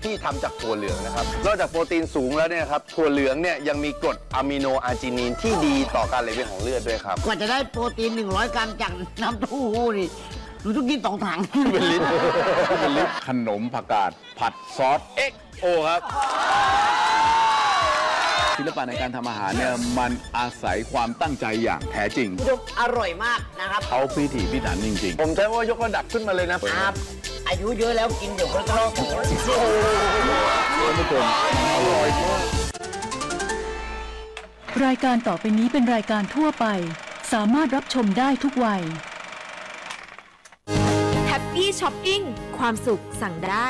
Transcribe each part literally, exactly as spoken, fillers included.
ที่ทำจากถั่วเหลืองนะครับนอกจากโปรตีนสูงแล้วเนี่ยครับถั่วเหลืองเนี่ยยังมีกรดอะมิโนอาร์จินีนที่ดีต่อการไหลเวียนของเลือดด้วยครับกว่าจะได้โปรตีนหนึ่งร้อยกรัมจากน้ำเต้าหู้นี่หนูต้องกินสองถังเป็นลิตรเป็นลิตรขนมผักกาดผัดซอสเอ็กโอครับศิลปะในการทำอาหารเนี่ยมันอาศัยความตั้งใจอย่างแท้จริงอร่อยมากนะครับเขาพิถีพิถันจริงๆผมใช้ว่ายกระดับขึ้นมาเลยนะครับอายุเยอะแล้วกินเดี๋ยวคนก็ร้องโอ้โหไม่เกินอร่อยมากรายการต่อไปนี้เป็นรายการทั่วไปสามารถรับชมได้ทุกวัยแฮปปี้ช้อปปิ้งความสุขสั่งได้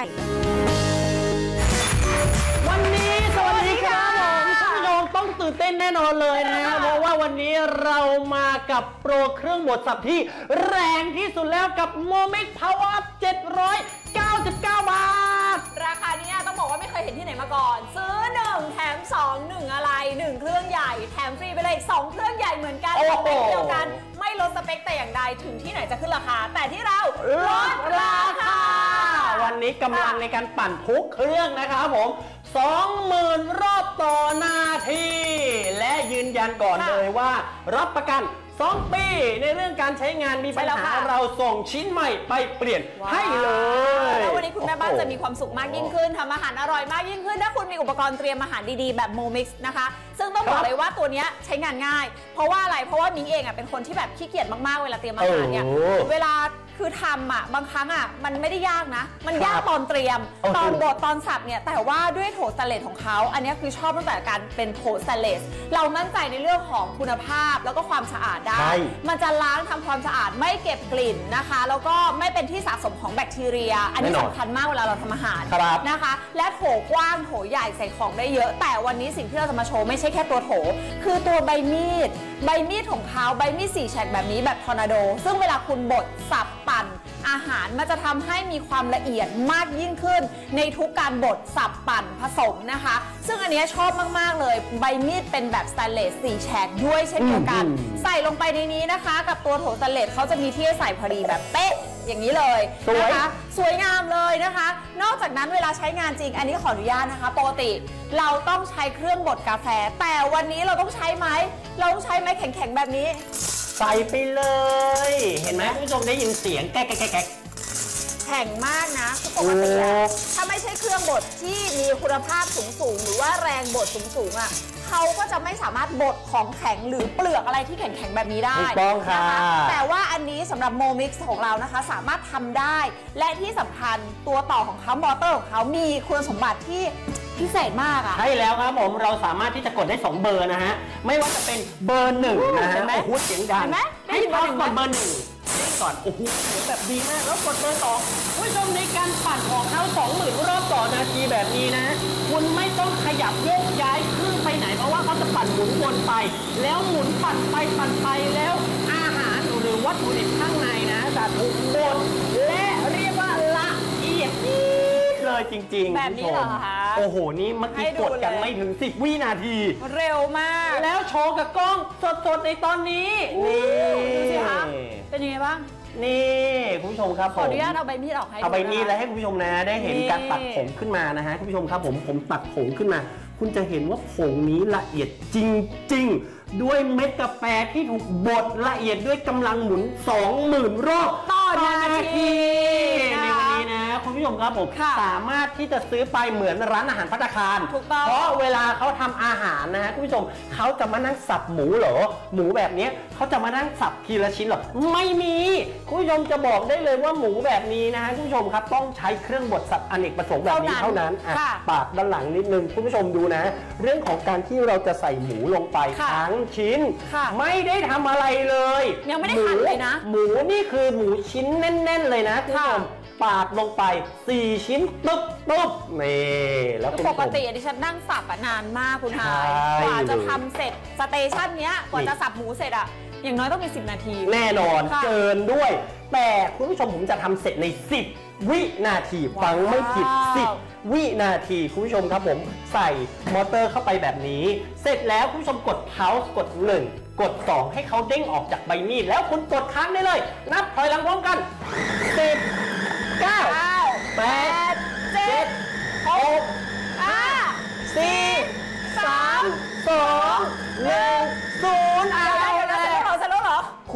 วันนี้สวัสดีครับผมท่านผู้ชมต้องตื่นเต้นแน่นอนเลยนะเพราะว่าวันนี้เรามากับโปรเครื่องบดสับที่แรงที่สุดแล้วกับ Momix Power Up เจ็ดร้อยเก้าสิบเก้า บาทราคานี้ต้องบอกว่าไม่เคยเห็นที่ไหนมาก่อนซื้อหนึ่งแถมสอง หนึ่งอะไรหนึ่งเครื่องใหญ่แถมฟรีไปเลยสองเครื่องใหญ่เหมือนกันสเปคเดียวกันไม่ลดสเปคแต่อย่างใดถึงที่ไหนจะขึ้นราคาแต่ที่เราลดราคาวันนี้กำลังในการปั่นทุกเครื่องนะครับผมสองหมื่น รอบต่อนาทีและยืนยันก่อนเลยว่ารับประกันสองปีในเรื่องการใช้งานมีปัญหาเราส่งชิ้นใหม่ไปเปลี่ยนให้เลยแล้ววันนี้คุณแม่บ้านจะมีความสุขมากยิ่งขึ้นทำอาหารอร่อยมากยิ่งขึ้นถ้าคุณมีอุปกรณ์เตรียมอาหารดีๆแบบ Momix นะคะซึ่งต้องบอกเลยว่าตัวนี้ใช้งานง่ายเพราะว่าอะไรเพราะว่ามิ้งเองอ่ะเป็นคนที่แบบขี้เกียจมากๆเวลาเตรียมอาหารเนี่ยเวลาคือทำอ่ะบางครั้งอ่ะมันไม่ได้ยากนะมันยากตอนเตรียมตอนบดตอนสับเนี่ยแต่ว่าด้วยโถสแตนเลสของเขาอันนี้คือชอบตั้งแต่การเป็นโถสแตนเลสเรามั่นใจในเรื่องของคุณภาพแล้วก็ความสะอาดได้มันจะล้างทำความสะอาดไม่เก็บกลิ่นนะคะแล้วก็ไม่เป็นที่สะสมของแบคทีเรียอันนี้สำคัญมากเวลาเราทำอาหารนะคะและโถกว้างโถใหญ่ใส่ของได้เยอะแต่วันนี้สิ่งที่เราจะมาโชว์ไม่ใช่แค่ตัวโถคือตัวใบมีดใบมีดของเขาใบมีดสี่แฉกแบบนี้แบบทอร์นาโดซึ่งเวลาคุณบดสับปั่นอาหารมันจะทำให้มีความละเอียดมากยิ่งขึ้นในทุกการบดสับปั่นผสมนะคะซึ่งอันนี้ชอบมากๆเลยใบมีดเป็นแบบสแตนเลสสี่แฉกด้วยเช่นเดียวกันใส่ลงไปในนี้นะคะกับตัวโถสแตนเลสเขาจะมีที่ให้ใส่พอดีแบบเป๊ะอย่างนี้เลยนะคะสวยงามเลยนะคะนอกจากนั้นเวลาใช้งานจริงอันนี้ขออนุญาตนะคะปกติเราต้องใช้เครื่องบดกาแฟแต่วันนี้เราต้องใช้ไม้เราต้องใช้ไม้แข็งๆแบบนี้ใส่ไปเลยเห็นไหมคุณผู้ชมได้ยินเสียงแก๊กแก๊กแก๊กแข็งมากนะคือปกติถ้าไม่ใช่เครื่องบดที่มีคุณภาพสูงๆหรือว่าแรงบดสูงๆอ่ะเขาก็จะไม่สามารถบดของแข็งหรือเปลือกอะไรที่แข็งๆแบบนี้ได้นะคะแต่ว่าอันนี้สำหรับ Momix ของเรานะคะสามารถทำได้และที่สำคัญตัวต่อของเขามอเตอร์ของเขามีคุณสมบัติที่พิเศษมากอ่ะใช่แล้วครับผมเราสามารถที่จะกดได้สองเบอร์นะฮะไม่ว่าจะเป็นเบอร์หนึ่งนะฮะโอ้โหเสียงดังให้พอสกดเบอร์หนึ่งก่อนโอ้โหเสียงแบบดีมากแล้วกดเบอร์สองผู้ชมในการปั่นของเขาสองหมื่นรอบต่อนาทีแบบนี้นะคุณไม่ต้องขยับโยกย้ายเครื่องไปไหนเพราะว่าเขาจะปั่นหมุนวนไปแล้วหมุนปั่นไปปั่นไปแล้วอาหารหรือวัตถุดิบข้างในนะจะถูกบดและเรียกว่าละเอียดเลยจริงๆแบบนี้เหรอคะโอ้โหนี่เมื่อกี้กดกันไม่ถึงสิบวินาทีเร็วมากแล้วโชว์กับกล้องสดๆในตอนนี้นี่ดูสิคะเป็นยังไงบ้างนี่คุณผู้ชมครับขออนุญาตเอาใบมีดออกให้เอาใบมีดแล้วให้คุณผู้ชมนะได้เห็นการตัดผงขึ้นมานะฮะคุณผู้ชมครับผมผมตัดผงขึ้นมาคุณจะเห็นว่าผงนี้ละเอียดจริงๆด้วยเม็ดกาแฟที่ถูกบดละเอียดด้วยกำลังหมุน สองหมื่น รอบต่อนาทีในวันนี้นะคุณผู้ชมครับผมสามารถที่จะซื้อไปเหมือนร้านอาหารภัตตาคารเพราะเวลาเขาทำอาหารนะฮะคุณผู้ชมเขาจะมานั่งสับหมูเหรอหมูแบบนี้เขาจะมานั่งสับทีละชิ้นเหรอไม่มีคุณผู้ชมจะบอกได้เลยว่าหมูแบบนี้นะฮะคุณผู้ชมครับต้องใช้เครื่องบดสับอเนกประสงค์แบบนี้เท่านั้นปาดด้านหลังนิดนึงคุณผู้ชมดูนะเรื่องของการที่เราจะใส่หมูลงไปทั้งชิ้นไม่ได้ทำอะไรเลยยังไม่ได้หั่นเลยนะหมูนี่คือหมูชิ้นแน่นๆเลยนะคุณผู้ชมปาดลงไปสี่ชิ้นตุ๊บตุ๊บนี่แล้วปกติดิฉันนั่งสับนานมากคุณทายกว่าจะทำเสร็จสเตชันเนี้ยกว่าจะสับหมูเสร็จอะอย่างน้อยต้องมีสิบนาทีแน่นอนเกินด้วยแต่คุณผู้ชมผมจะทำเสร็จในสิบวินาทีฟังไม่ผิดสิบวินาทีคุณผู้ชมครับผมใส่มอเตอร์เข้าไปแบบนี้เสร็จแล้วคุณผู้ชมกด pause กดหนึ่งกดสองให้เขาเด้งออกจากใบมีดแล้วคุณกดค้างได้เลยนับถอยหลังพร้อมกันสิบ เก้า แปด เจ็ด หก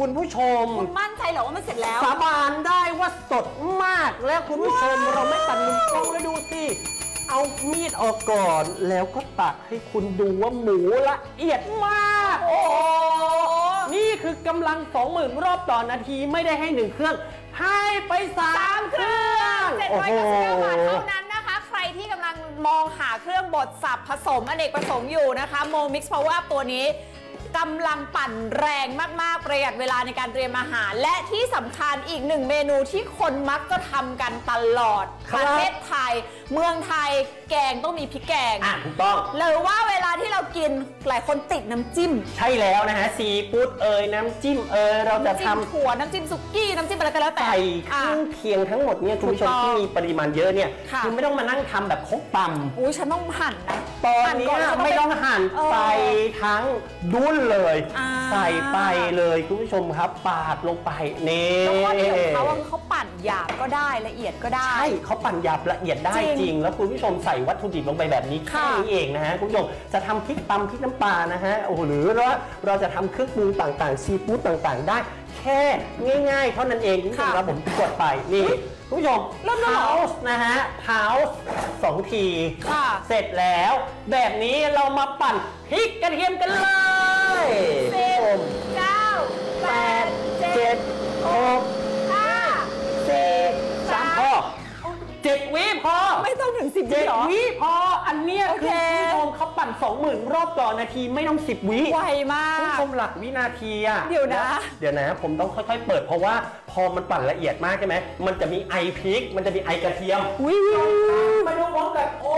คุณผู้ชมคุณมั่นใจเหรอว่ามันเสร็จแล้วสาบานได้ว่าสดมากแล้วคุณผู้ชมเราไม่ตัดมุมกล้องแล้วดูสิ เอามีดออกก่อนแล้วก็ตักให้คุณดูว่าหมูละเอียดมาก โอ้โหนี่คือกำลัง สองหมื่น รอบต่อนาทีไม่ได้ให้หนึ่งเครื่อง ให้ไปสามเครื่องเจ็ดร้อยเก้าสิบเก้าบาทเท่านั้นนะคะ ใครที่กำลังมองหาเครื่องบดสับผสมอเนกประสงค์อยู่นะคะ Mo Mix Power Up ตัวนี้กำลังปั่นแรงมากๆประหยัดเวลาในการเตรียมอาหาร และที่สำคัญอีกหนึ่งเมนูที่คนมักจะทำกันตลอดคปรับระเทศไทย เมืองไทยแกงต้องมีพริกแกงอ่ะถูกต้องหรือว่าเวลาที่เรากินหลายคนติดน้ำจิ้มใช่แล้วนะฮะซีฟู้ดเอ่ยน้ำจิ้มเอ่ยเราจะน้ำทำจิ้มถั่วน้ำจิ้มสุกี้น้ำจิ้มอะไรก็แล้วแต่ใส่เคอ่ะรื่องเคียงทั้งหมดเนี่ยคุณผู้ชมถูกต้องที่มีปริมาณเยอะเนี่ยค่ะณไม่ต้องมานั่งทำแบบครกตำอุ้ยฉันต้องหั่นนะตอนหั่นี้ก่แล้วก็ไม่ต้องหั่นเออใส่ทั้งดุ้นเลยอ่าใส่ไปเลยคุณผู้ชมครับปาดลงไปนี่แล้วข้อดีของเขาว่าเขาปั่นหยาบก็ได้ละเอียดก็ได้ใช่เขาปั่นหยาบละเอียดได้จริงจริง แล้วคุณผู้ชมใส่วัตถุดิบลงไปแบบนี้แค่ค่ะนี้เองนะฮะคุณผู้ชมจะทำพริกตำพริกน้ำปลานะฮะโอ้โหหรือว่าเราจะทำเครื่องปรุงต่างๆซีฟู้ดต่างๆ ได้แค่ง่ายๆ เท่านั้นเองคุณผู้ชมครับผมกดไปนี่คุณผู้ชมเริ่มแล้วเหรอเผาส์นะฮะเผาส์สองทีค่ะเสร็จแล้ว แบบนี้เรามาปั่นพริกกระเทียมกันเลยสิบเก้าแปแปดดเจ็เจ็ดดหกห้าสี่สามพอเจ็ดวิพอไม่ต้องถึงสิบวิเจ็ดหรอวิพออันเนี้ยโอคืเคอคุณผู้ชมเขาปั่น สองหมื่น รอบต่อนาทีไม่ต้องสิบวิไวมาคุณกผู้ชมหลักวินาทีอะเดี๋ยวนะเดี๋ยวนะ ผมต้องค่อยๆเปิดเพราะว่าพอมันปั่นละเอียดมากใช่ไหมมันจะมีไอพริก มันจะมีไอกระเทียมวิวไม่ต้องร้องแบบโอ้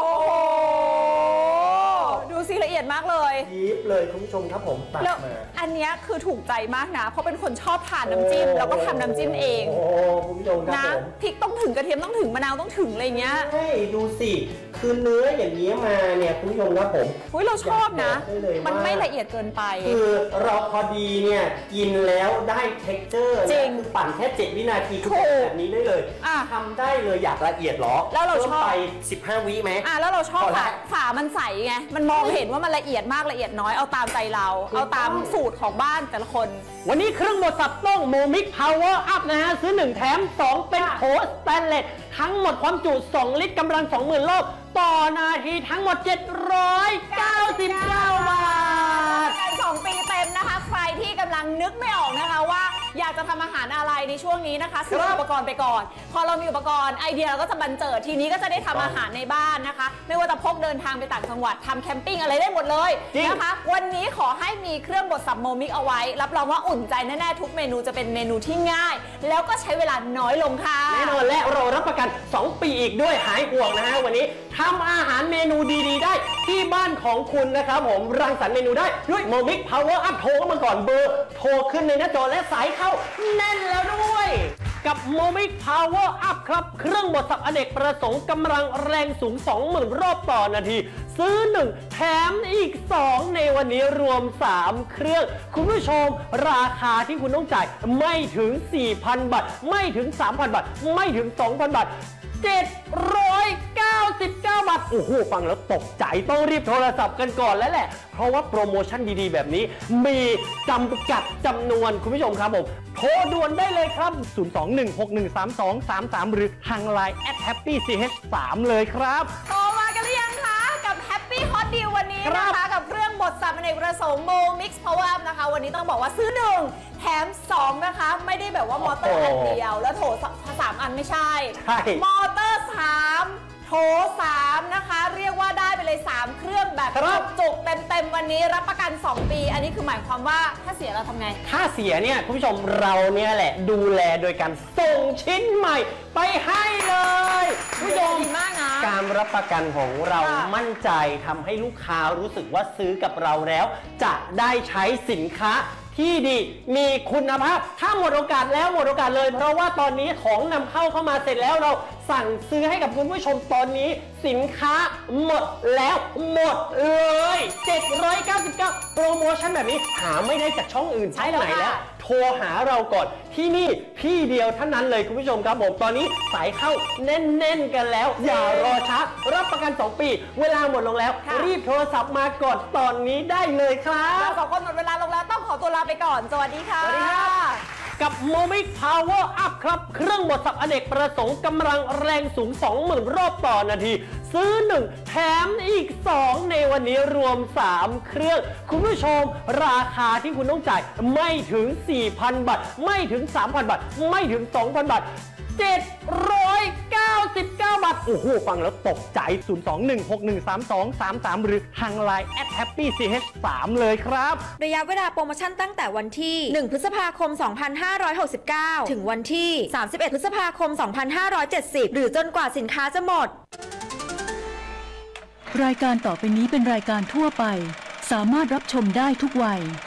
ดูสิละเอียดมากเลยยิบเลยคุณผู้ชมครับผมตัดแล้วมาอันเนี้ยคือถูกใจมากนะ เพราะเป็นคนชอบทานน้ำจิ้ม แล้วก็ทำน้ำจิ้มเองโอ้คุณผู้ชมครับนะผมพริกต้องถึงกระเทียมต้องถึงมะนาวต้องถึงอะไรเงี้ยใช่ดูสิคือเนื้ออย่างนี้มาเนี่ยคุณผู้ชมครับผมอุ้ยเราชอบนะอยากบอกได้เลยว่ามัมันไม่ละเอียดเกินไปคือเราพอดีเนี่ยกินแล้วได้เท็กเจอร์จริงคือปั่นแค่เจ็ดวินาทีคือถูกแบบนี้ได้เลยอ่ะทำได้เลยอยากละเอียดเหรอแล้วเราชอบพิ่มไปสิบห้าวิไหมอ่ะแล้วเราชอบพอละฝาฝามันใสไง มันมองเห็นว่ามันละเอียดมากละเอียดน้อย เอาตามใจเราถูกต้องเอาตามสูตรของบ้านแต่ละคนวันนี้เครื่องบดสับต้องโมมิกพาวเวอร์อัพนะฮะ ซื้อหนึ่งแถมสองเป็นโถสแตนเลสทั้งหมดความจุสองลิตรกำลัง สองหมื่น รอบต่อนาทีทั้งหมด เจ็ดร้อยเก้าสิบเก้า บาทการสองปีเต็มนะคะ ใครที่กำลังนึกไม่ออกนะคะว่าอยากจะทำอาหารอะไรในช่วงนี้นะคะซื้ออุปกรณ์ไปก่อน พอเรามีอุปกรณ์ไอเดียเราก็จะบันเจิดทีนี้ก็จะได้ทำอาหารในบ้านนะคะ ไม่ว่าจะพกเดินทางไปต่างจังหวัดทำแคมปิ้งอะไรได้หมดเลยจริงนะคะ วันนี้ขอให้มีเครื่องบดสับโมมิกเอาไว้ รับรองว่าอุ่นใจแน่ๆทุกเมนูจะเป็นเมนูที่ง่าย แล้วก็ใช้เวลาน้อยลงค่ะแน่นอนและเรารับประกัน สอง ปีอีกด้วยหายห่วงนะฮะวันนี้ทำอาหารเมนูดีๆได้ที่บ้านของคุณนะครับผมรังสรรค์เมนูได้ด้วยโมมิกพาวเวอร์อัพโทรเข้ามาก่อนเบอร์โทรขึ้นในหน้าจอและสายเข้าแน่นแล้วด้วย กับโมมิกพาวเวอร์อัพครับ เครื่องบดสับอเนกประสงค์กำลังแรงสูง สองหมื่น รอบต่อนาที ซื้อ หนึ่ง แถมอีก สอง ในวันนี้รวม สาม เครื่อง คุณผู้ชมราคาที่คุณต้องจ่ายไม่ถึง สี่พัน บาท ไม่ถึง สามพัน บาท ไม่ถึง สองพัน บาท เจ็ดร้อยเก้าสิบเก้า บาท โอ้โห ฟังแล้วตกใจต้องรีบโทรศัพท์กันก่อนแล้วแหละ เพราะว่าโปรโมชั่นดีๆ แบบนี้ มีจำกัดจำนวนคุณผู้ชมครับผม โทรด่วนได้เลยครับ ศูนย์ สอง หนึ่ง หก หนึ่ง สาม สอง สาม สาม หรือทางไลน์ แอท แฮปปี้ ซี เอช สาม เลยครับโทรมากันหรือยังคะ กับ Happy Hot Deal วันนี้นะครัคะบกับเครื่องบดสับอเนกประสงค์ Mo Mix Power Up นะคะ วันนี้ต้องบอกว่าซื้อหนึ่งแถมสองนะคะ ไม่ได้แบบว่ามอเตอร์อันเดียว แล้วโถสามอันไม่ใช่ใช่มอเตอร์สามโถสามนะคะ เรียกว่าได้ไปเลย สาม เครื่องแบบครับจุกๆเต็มๆ วันนี้รับประกัน สอง ปี อันนี้คือหมายความว่าถ้าเสียเราทำไงถ้าเสียเนี่ยคุณผู้ชมเราเนี่ยแหละดูแลโดยการส่งชิ้นใหม่ไปให้เลยคุณผู้ชมดีมากนะการรับประกันของเราค่ะมั่นใจทำให้ลูกค้ารู้สึกว่าซื้อกับเราแล้ว จะได้ใช้สินค้าที่ดีมีคุณภาพ ถ้าหมดโอกาสแล้วหมดโอกาสเลย เพราะว่าตอนนี้ของนำเข้าเข้ามาเสร็จแล้วเราสั่งซื้อให้กับคุณผู้ชมตอนนี้สินค้าหมดแล้วหมดเลยเจ็ดร้อยเก้าสิบเก้าโปรโมชั่นแบบนี้หาไม่ได้จากช่องอื่นใช่ช่องแล้วไหนแล้วค่ะโทโทรหาเราก่อนที่นี่ที่เดียวเท่านั้นเลยคุณผู้ชมครับผมตอนนี้สายเข้าแน่นๆกันแล้วอย่ารอช้ารับประกันสองปีเวลาหมดลงแล้วรีบโทรศัพท์มากดตอนนี้ได้เลยครับเราสองคนหมดเวลาลงแล้วต้องขอตัวลาไปก่อนสวัสดีค่ะสวัสดีครับ กับ Momic Power Up ครับเครื่องบดสับอเนกประสงค์กำลังแรงสูง สองหมื่น รอบต่อนาทีซื้อหนึ่งแถมอีกสองในวันนี้รวมสามเครื่องคุณผู้ชมราคาที่คุณต้องจ่ายไม่ถึง สี่พัน บาทไม่ถึง สามพัน บาทไม่ถึง สองพัน บาทเจ็ดร้อยเก้าสิบเก้า บาทโอ้โหฟังแล้วตกใจ ศูนย์ สอง หนึ่ง หก หนึ่ง สาม สอง สาม สาม หรือทางไลน์ แอท แฮปปี้ ซี เอช สาม เลยครับระยะเวลาโปรโมชั่นตั้งแต่วันที่ หนึ่ง พฤษภาคม สองพันห้าร้อยหกสิบเก้า ถึงวันที่ สามสิบเอ็ด พฤษภาคม สองพันห้าร้อยเจ็ดสิบ หรือจนกว่าสินค้าจะหมดรายการต่อไปนี้เป็นรายการทั่วไป สามารถรับชมได้ทุกวัย